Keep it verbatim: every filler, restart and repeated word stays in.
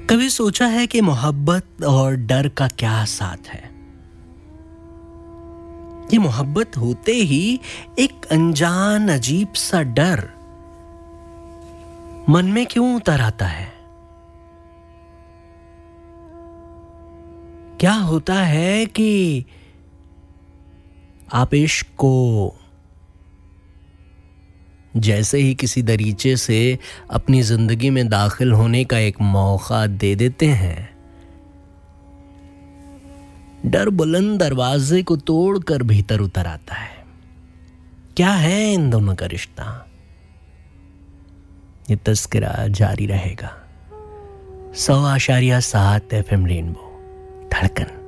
कभी सोचा है कि मोहब्बत और डर का क्या साथ है? ये मोहब्बत होते ही एक अनजान अजीब सा डर मन में क्यों उतर आता है? क्या होता है कि आप इश्क को जैसे ही किसी दरीचे से अपनी जिंदगी में दाखिल होने का एक मौका दे देते हैं, डर बुलंद दरवाजे को तोड़कर भीतर उतर आता है। क्या है इन दोनों का रिश्ता? ये तस्करा जारी रहेगा। सौ आशारिया सात एफ एम रेनबो धड़कन।